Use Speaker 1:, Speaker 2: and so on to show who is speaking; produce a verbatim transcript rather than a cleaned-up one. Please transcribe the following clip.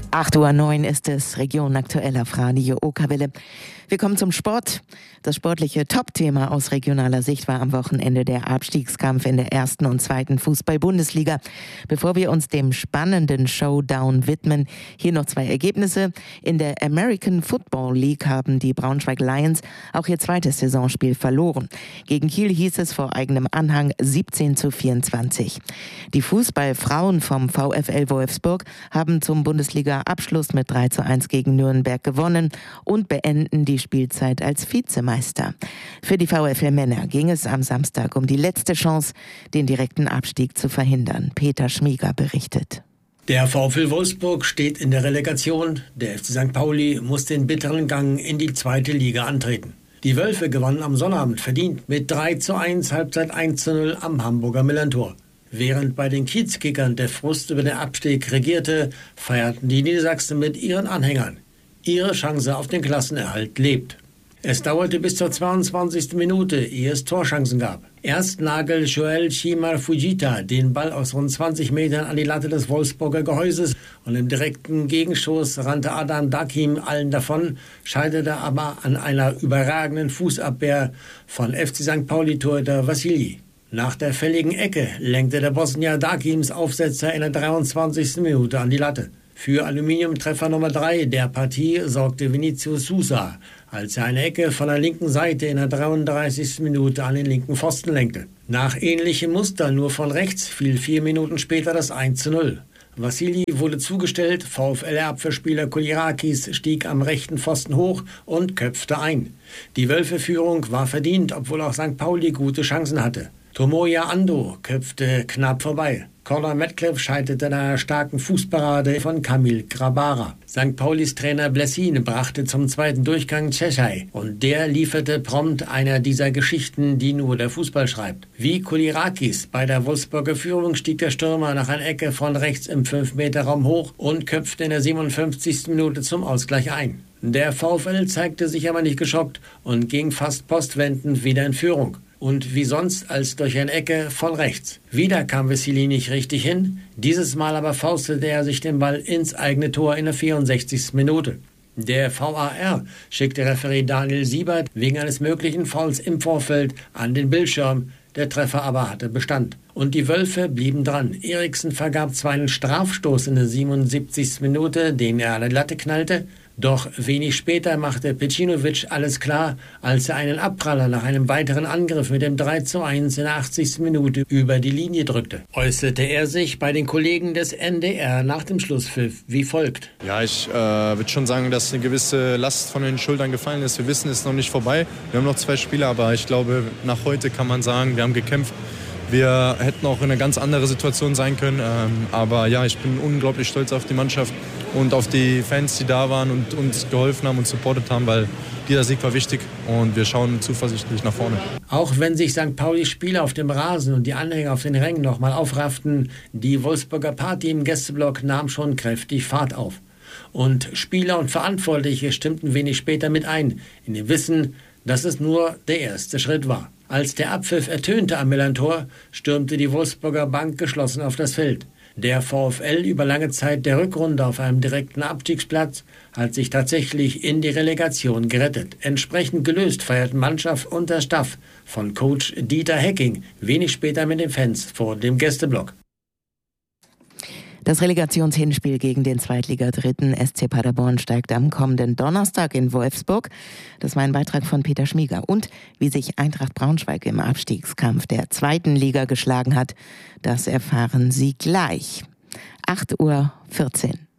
Speaker 1: acht Uhr neun ist es, Region aktuell auf Radio Okerwelle. Wir kommen zum Sport. Das sportliche Top-Thema aus regionaler Sicht war am Wochenende der Abstiegskampf in der ersten und zweiten Fußball-Bundesliga. Bevor wir uns dem spannenden Showdown widmen, hier noch zwei Ergebnisse. In der American Football League haben die Braunschweig Lions auch ihr zweites Saisonspiel verloren. Gegen Kiel hieß es vor eigenem Anhang siebzehn zu vierundzwanzig. Die Fußballfrauen vom VfL Wolfsburg haben zum Bundesliga-Abschluss mit drei zu eins gegen Nürnberg gewonnen und beenden die Spielzeit als Vizemeister. Für die VfL-Männer ging es am Samstag um die letzte Chance, den direkten Abstieg zu verhindern. Peter Schmieger berichtet.
Speaker 2: Der VfL Wolfsburg steht in der Relegation. Der F C Sankt Pauli muss den bitteren Gang in die zweite Liga antreten. Die Wölfe gewannen am Sonnabend verdient mit drei zu eins, Halbzeit eins zu null am Hamburger Millantor. Während bei den Kiezkickern der Frust über den Abstieg regierte, feierten die Niedersachsen mit ihren Anhängern. Ihre Chance auf den Klassenerhalt lebt. Es dauerte bis zur zweiundzwanzigsten Minute, ehe es Torchancen gab. Erst nagelt Joel Chimar Fujita den Ball aus rund zwanzig Metern an die Latte des Wolfsburger Gehäuses und im direkten Gegenschuss rannte Adam Dakim allen davon, scheiterte aber an einer überragenden Fußabwehr von F C Sankt Pauli-Torhüter Vassili. Nach der fälligen Ecke lenkte der Bosnier Dakims Aufsetzer in der dreiundzwanzigsten Minute an die Latte. Für Aluminiumtreffer Nummer drei der Partie sorgte Vinicius Sousa, als er eine Ecke von der linken Seite in der dreiunddreißigsten Minute an den linken Pfosten lenkte. Nach ähnlichem Muster, nur von rechts, fiel vier Minuten später das eins zu null. Vassili wurde zugestellt, VfL-Abwehrspieler Kolirakis stieg am rechten Pfosten hoch und köpfte ein. Die Wölfe-Führung war verdient, obwohl auch Sankt Pauli gute Chancen hatte. Tomoya Ando köpfte knapp vorbei. Conor Metcalf scheiterte in einer starken Fußparade von Kamil Grabara. Sankt Paulis Trainer Blessin brachte zum zweiten Durchgang Cechai und der lieferte prompt einer dieser Geschichten, die nur der Fußball schreibt. Wie Kolirakis bei der Wolfsburger Führung stieg der Stürmer nach einer Ecke von rechts im fünf Meter Raum hoch und köpfte in der siebenundfünfzigsten Minute zum Ausgleich ein. Der VfL zeigte sich aber nicht geschockt und ging fast postwendend wieder in Führung. Und wie sonst als durch eine Ecke von rechts. Wieder kam Vassili nicht richtig hin, dieses Mal aber faustete er sich den Ball ins eigene Tor in der vierundsechzigsten Minute. Der V A R schickte Referee Daniel Siebert wegen eines möglichen Fouls im Vorfeld an den Bildschirm, der Treffer aber hatte Bestand. Und die Wölfe blieben dran. Eriksen vergab zwar einen Strafstoß in der siebenundsiebzigsten Minute, den er an die Latte knallte, doch wenig später machte Pecinovic alles klar, als er einen Abpraller nach einem weiteren Angriff mit dem drei zu eins in der achtzigsten Minute über die Linie drückte. Äußerte er sich bei den Kollegen des N D R nach dem Schlusspfiff wie folgt.
Speaker 3: Ja, ich äh, würde schon sagen, dass eine gewisse Last von den Schultern gefallen ist. Wir wissen, es ist noch nicht vorbei. Wir haben noch zwei Spiele, aber ich glaube, nach heute kann man sagen, wir haben gekämpft. Wir hätten auch in eine ganz andere Situation sein können. Ähm, aber ja, ich bin unglaublich stolz auf die Mannschaft und auf die Fans, die da waren und uns geholfen haben und supportet haben, weil dieser Sieg war wichtig und wir schauen zuversichtlich nach vorne.
Speaker 2: Auch wenn sich Sankt Paulis Spieler auf dem Rasen und die Anhänger auf den Rängen nochmal aufrafften, die Wolfsburger Party im Gästeblock nahm schon kräftig Fahrt auf. Und Spieler und Verantwortliche stimmten wenig später mit ein, in dem Wissen, dass es nur der erste Schritt war. Als der Abpfiff ertönte am Millantor, stürmte die Wolfsburger Bank geschlossen auf das Feld. Der VfL über lange Zeit der Rückrunde auf einem direkten Abstiegsplatz hat sich tatsächlich in die Relegation gerettet. Entsprechend gelöst feierten Mannschaft und der Staff von Coach Dieter Hecking wenig später mit den Fans vor dem Gästeblock.
Speaker 1: Das Relegationshinspiel gegen den Zweitliga-Dritten S C Paderborn steigt am kommenden Donnerstag in Wolfsburg. Das war ein Beitrag von Peter Schmieger. Und wie sich Eintracht Braunschweig im Abstiegskampf der zweiten Liga geschlagen hat, das erfahren Sie gleich. acht Uhr vierzehn.